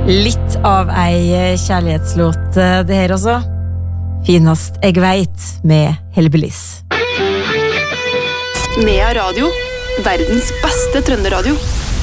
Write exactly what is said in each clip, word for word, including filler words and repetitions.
Litt av ei kjærlighetslåt det her også. Finast jeg vet med Hellbillies. Nea Radio, verdens beste trønderadio.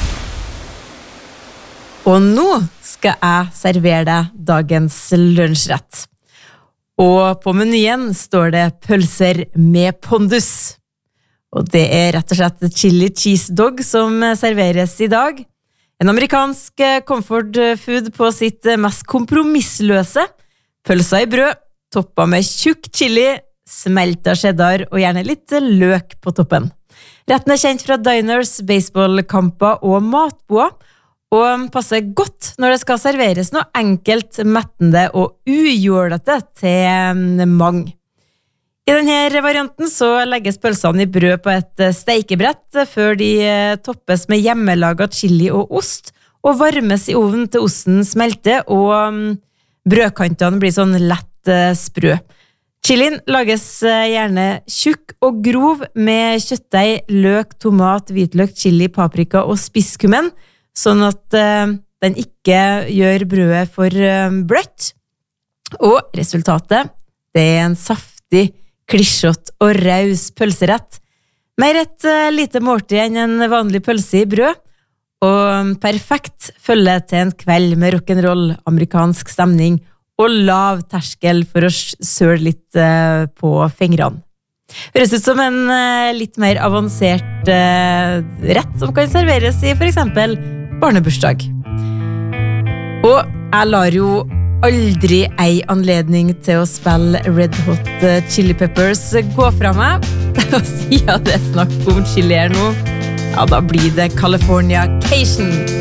Og nå skal jeg servere deg dagens lunsjrett. Og på menyen står det pølser med pondus. Og det er rett og slett chili cheese dog som serveres i dag. En amerikansk comfort food på sitt mest kompromissløse. Pølser i brød, toppet med tjukk chili, smeltet cheddar og gjerne litt løk på toppen. Retten er kjent fra diners, baseballkamper og matboer, og passer godt når det skal serveres noe enkelt, mettende og ujålete til mange. I denne varianten så legges pølsene i brød på et steikebrett før de toppes med hjemmelaget chili og ost, og varmes i ovnen til osten smelter og brødkantene blir sånn lett sprø. Chilien lages gjerne tjukk og grov med kjøttdeig, løk, tomat, hvitløk, chili, paprika og spisskummen, sånn at den ikke gjør brødet for bløtt. Og resultatet, det er en saftig klisjott og raus pølserett. Mer et uh, lite måltid enn en vanlig pølse i brød, og perfekt følge til en kveld med rock'n'roll, amerikansk stemning og lav terskel for å søle litt uh, på fingrene. Høres ut som en uh, litt mer avansert uh, rett som kan serveres i for eksempel barnebursdag. Og jeg lar jo aldri ei anledning til å spille Red Hot Chili Peppers gå fra meg. Og siden det er snakk om chili her nå, ja, da blir det California Cation.